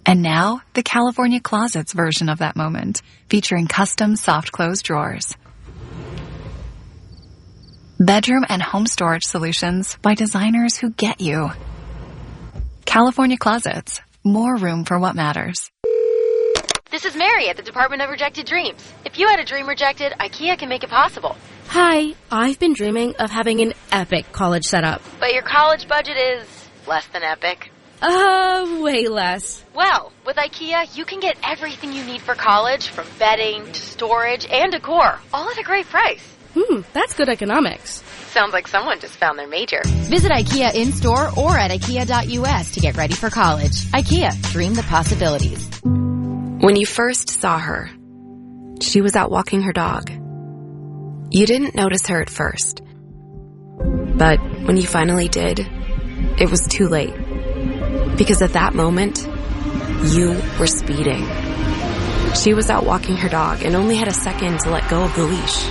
And now, the California Closets version of that moment, featuring custom soft close drawers. Bedroom and home storage solutions by designers who get you. California Closets. More room for what matters. This is Mary at the Department of Rejected Dreams. If you had a dream rejected, IKEA can make it possible. Hi, I've been dreaming of having an epic college setup. But your college budget is less than epic. Way less. Well, with IKEA, you can get everything you need for college, from bedding to storage and decor, all at a great price. That's good economics. Sounds like someone just found their major. Visit IKEA in-store or at IKEA.us to get ready for college. IKEA, dream the possibilities. When you first saw her, she was out walking her dog. You didn't notice her at first. But when you finally did, it was too late. Because at that moment, you were speeding. She was out walking her dog and only had a second to let go of the leash.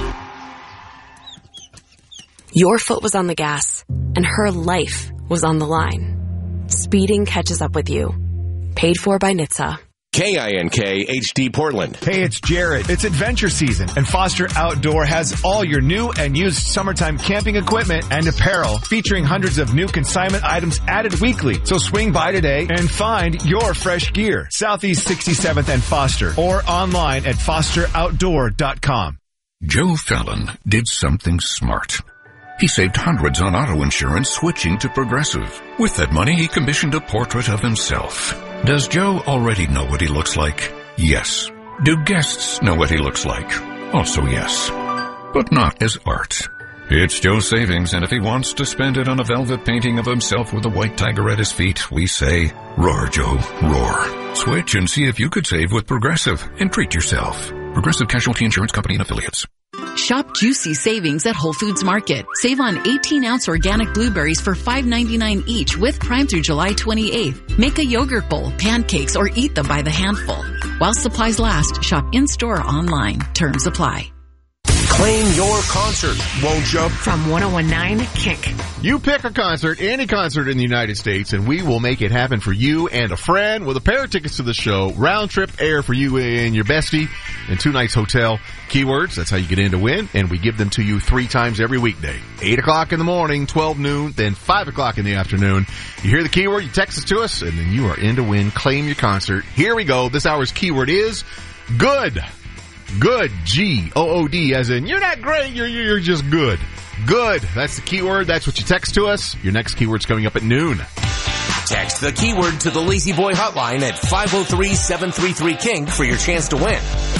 Your foot was on the gas, and her life was on the line. Speeding catches up with you. Paid for by NHTSA. KINK HD Portland. Hey, it's Jared. It's adventure season, and Foster Outdoor has all your new and used summertime camping equipment and apparel, featuring hundreds of new consignment items added weekly. So swing by today and find your fresh gear. Southeast 67th and Foster, or online at fosteroutdoor.com. Joe Fallon did something smart. He saved hundreds on auto insurance switching to Progressive. With that money, he commissioned a portrait of himself. Does Joe already know what he looks like? Yes. Do guests know what he looks like? Also yes. But not as art. It's Joe's savings, and if he wants to spend it on a velvet painting of himself with a white tiger at his feet, we say, roar, Joe, roar. Switch and see if you could save with Progressive and treat yourself. Progressive Casualty Insurance Company and Affiliates. Shop juicy savings at Whole Foods Market. Save on 18-ounce organic blueberries for $5.99 each with Prime through July 28th. Make a yogurt bowl, pancakes, or eat them by the handful. While supplies last, shop in-store or online. Terms apply. Claim your concert, won't you? From 1019 Kink. You pick a concert, any concert in the United States, and we will make it happen for you and a friend with a pair of tickets to the show. Round trip air for you and your bestie, and 2 nights hotel. Keywords, that's how you get in to win, and we give them to you 3 times every weekday. 8 o'clock in the morning, 12 noon, then 5 o'clock in the afternoon. You hear the keyword, you text it to us, and then you are in to win. Claim your concert. Here we go. This hour's keyword is good. Good, G-O-O-D, as in, you're not great, you're just good. Good, that's the keyword, that's what you text to us. Your next keyword's coming up at noon. Text the keyword to the Lazy Boy hotline at 503-733-KINK for your chance to win.